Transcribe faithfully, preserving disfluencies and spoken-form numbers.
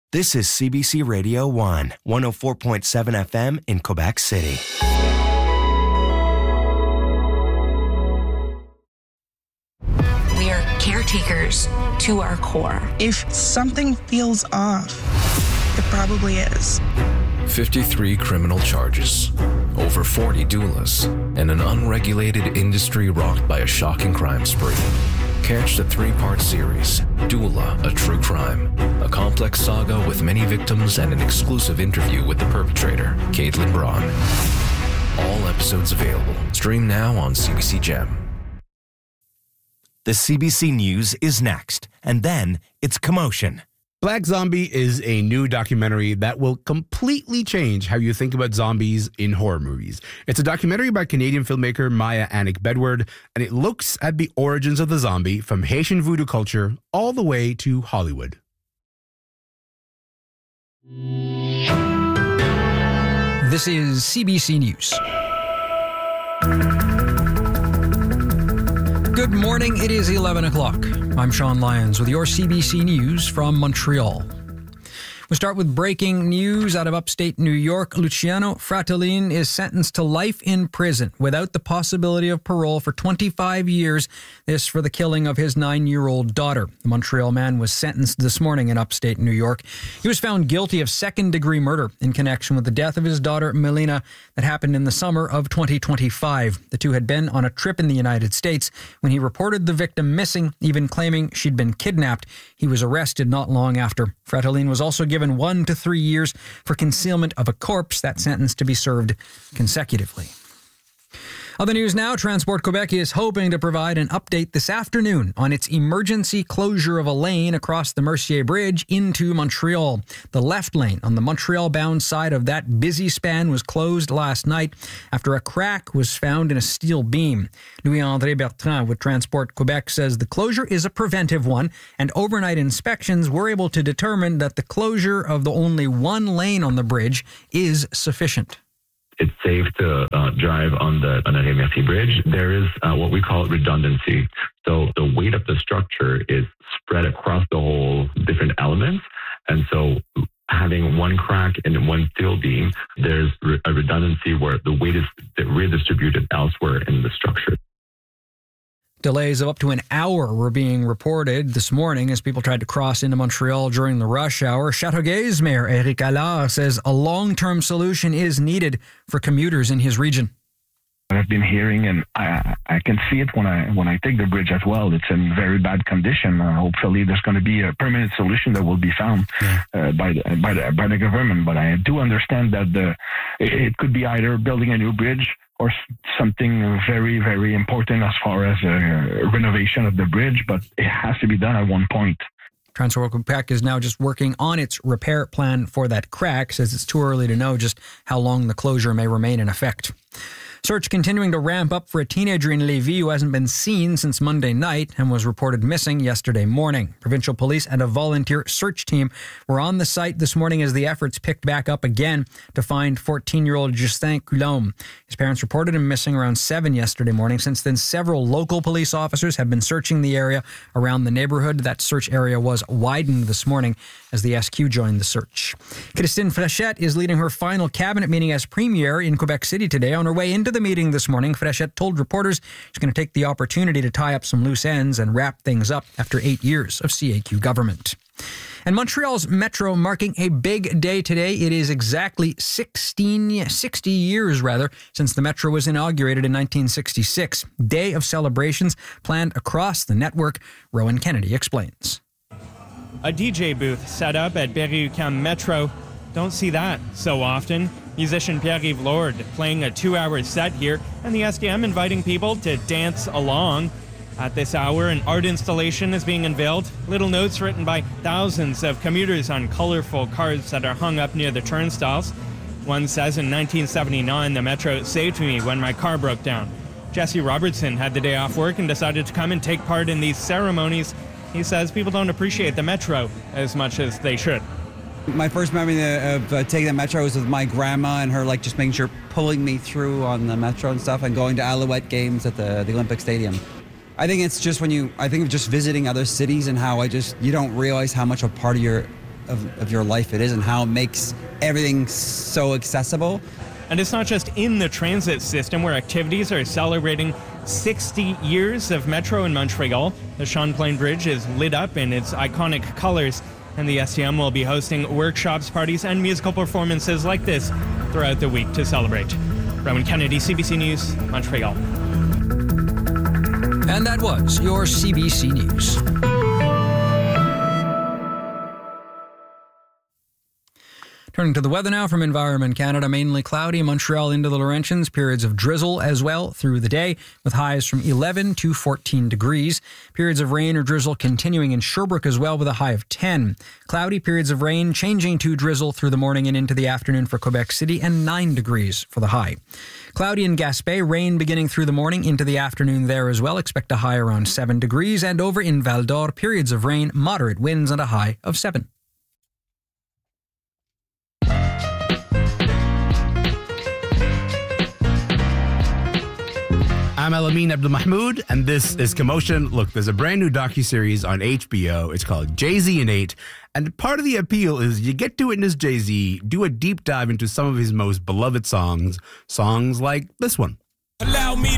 This is C B C Radio one, one oh four point seven F M in Quebec City. We are caretakers to our core. If something feels off, it probably is. fifty-three criminal charges, over forty doulas, and an unregulated industry rocked by a shocking crime spree. Catch the three-part series, Doula, A True Crime, a complex saga with many victims and an exclusive interview with the perpetrator, Caitlin Braun. All episodes available. Stream now on C B C Gem. The C B C News is next, and then it's Commotion. Black Zombie is a new documentary that will completely change how you think about zombies in horror movies. It's a documentary by Canadian filmmaker Maya Annick-Bedward, and it looks at the origins of the zombie from Haitian voodoo culture all the way to Hollywood. This is C B C News. Good morning, it is eleven o'clock. I'm Sean Lyons with your C B C News from Montreal. We start with breaking news out of upstate New York. Luciano Fratellin is sentenced to life in prison without the possibility of parole for twenty-five years. This for the killing of his nine-year-old daughter. The Montreal man was sentenced this morning in upstate New York. He was found guilty of second-degree murder in connection with the death of his daughter, Melina, that happened in the summer of twenty twenty-five. The two had been on a trip in the United States when he reported the victim missing, even claiming she'd been kidnapped. He was arrested not long after. Fratellin was also given one to three years for concealment of a corpse, that sentence to be served consecutively. Other news now, Transport Quebec is hoping to provide an update this afternoon on its emergency closure of a lane across the Mercier Bridge into Montreal. The left lane on the Montreal-bound side of that busy span was closed last night after a crack was found in a steel beam. Louis-André Bertrand with Transport Quebec says the closure is a preventive one, and overnight inspections were able to determine that the closure of the only one lane on the bridge is sufficient. It's safe to uh, drive on the Honoré Mercier Bridge. There is uh, what we call redundancy. So the weight of the structure is spread across the whole different elements. And so having one crack in one steel beam, there's re- a redundancy where the weight is redistributed elsewhere in the structure. Delays of up to an hour were being reported this morning as people tried to cross into Montreal during the rush hour. Châteauguay's Mayor Éric Allard says a long-term solution is needed for commuters in his region. I've been hearing, and I, I can see it when I when I take the bridge as well. It's in very bad condition. Uh, hopefully, there's going to be a permanent solution that will be found uh, by the, by the by the government. But I do understand that the it, it could be either building a new bridge or something very, very important as far as a renovation of the bridge, but it has to be done at one point. Transport Quebec is now just working on its repair plan for that crack, says it's too early to know just how long the closure may remain in effect. Search continuing to ramp up for a teenager in Lévis who hasn't been seen since Monday night and was reported missing yesterday morning. Provincial police and a volunteer search team were on the site this morning as the efforts picked back up again to find fourteen-year-old Justin Coulombe. His parents reported him missing around seven yesterday morning. Since then, several local police officers have been searching the area around the neighborhood. That search area was widened this morning as the S Q joined the search. Christine Fréchette is leading her final cabinet meeting as premier in Quebec City today. On her way into the meeting this morning, Fréchette told reporters she's going to take the opportunity to tie up some loose ends and wrap things up after eight years of C A Q government. And Montreal's Metro marking a big day today. It is exactly sixteen, sixty years rather since the Metro was inaugurated in nineteen sixty-six. Day of celebrations planned across the network. Rowan Kennedy explains. A D J booth set up at Berry-UQAM Metro. Don't see that so often. Musician Pierre-Yves Lord playing a two-hour set here, and the S D M inviting people to dance along. At this hour, an art installation is being unveiled. Little notes written by thousands of commuters on colorful cards that are hung up near the turnstiles. One says, in nineteen seventy-nine, the Metro saved me when my car broke down. Jesse Robertson had the day off work and decided to come and take part in these ceremonies. He says people don't appreciate the Metro as much as they should. My first memory of uh, taking the Metro was with my grandma and her like just making sure pulling me through on the Metro and stuff and going to Alouette games at the, the Olympic Stadium. I think it's just when you, I think of just visiting other cities and how I just, you don't realize how much a part of your of, of your life it is and how it makes everything so accessible. And it's not just in the transit system where activities are celebrating sixty years of Metro in Montreal. The Champlain Bridge is lit up in its iconic colors, and the S T M will be hosting workshops, parties, and musical performances like this throughout the week to celebrate. Rowan Kennedy, C B C News, Montreal. And that was your C B C News. Turning to the weather now from Environment Canada, mainly cloudy, Montreal into the Laurentians, periods of drizzle as well through the day, with highs from eleven to fourteen degrees. Periods of rain or drizzle continuing in Sherbrooke as well, with a high of ten. Cloudy, periods of rain changing to drizzle through the morning and into the afternoon for Quebec City, and nine degrees for the high. Cloudy in Gaspé, rain beginning through the morning into the afternoon there as well. Expect a high around seven degrees. And over in Val d'Or, periods of rain, moderate winds, and a high of seven. I'm Alamin Abdulmahmoud, and this is Commotion. Look, there's a brand new docuseries on H B O. It's called Jay-Z and Eight, and part of the appeal is you get to witness Jay-Z do a deep dive into some of his most beloved songs, songs like this one. Allow me